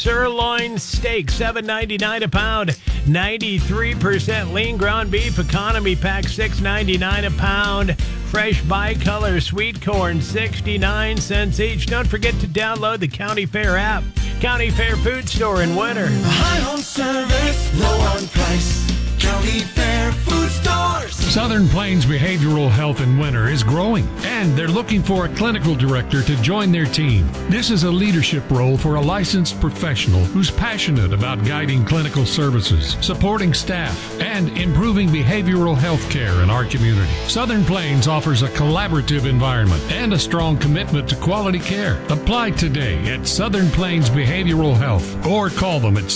sirloin steak, $7.99 a pound. 93% lean ground beef economy pack, $6.99 a pound. Fresh bicolor sweet corn, 69 cents each. Don't forget to download the County Fair app. County Fair Food Store in winter. High on service, low on price. County Fair Food Stores. Southern Plains Behavioral Health in Winter is growing, and they're looking for a clinical director to join their team. This is a leadership role for a licensed professional who's passionate about guiding clinical services, supporting staff, and improving behavioral health care in our community. Southern Plains offers a collaborative environment and a strong commitment to quality care. Apply today at Southern Plains Behavioral Health or call them at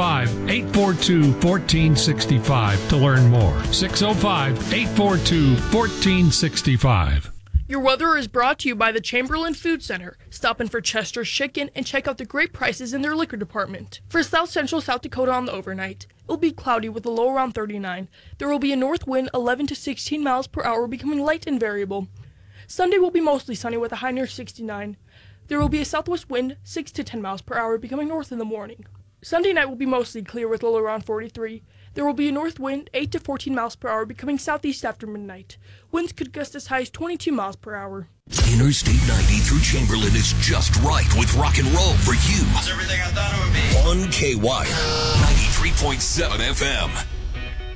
605-842-1465 to learn more. 605-842-1465. Your weather is brought to you by the Chamberlain Food Center. Stop in for Chester's Chicken and check out the great prices in their liquor department. For South Central South Dakota on the overnight, it will be cloudy with a low around 39. There will be a north wind 11 to 16 miles per hour, becoming light and variable. Sunday will be mostly sunny with a high near 69. There will be a southwest wind 6 to 10 miles per hour, becoming north in the morning. Sunday night will be mostly clear with a low around 43. There will be a north wind 8 to 14 miles per hour, becoming southeast after midnight. Winds could gust as high as 22 miles per hour. Interstate 90 through Chamberlain is just right with rock and roll for you. That's everything I thought it would be. On KY 93.7 FM.